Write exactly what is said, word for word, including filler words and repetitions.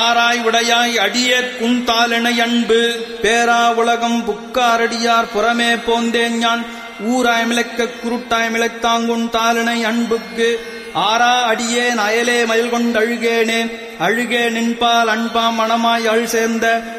ஆராய் விடையாய் அடியேற் குந்தாலெனை அன்பு பேரா உலகம் புக்காரடியார் புறமே போந்தேன் ஞான் ஊராய் மிளக்கக் குருட்டாய் மிளத்தாங்குண் தாளினை அன்புக்கு ஆரா அடியேன் அயலே மயில் கொண்டழுகேனே அழுகே நின்பால் அன்பாம் மணமாய் அழ் சேர்ந்த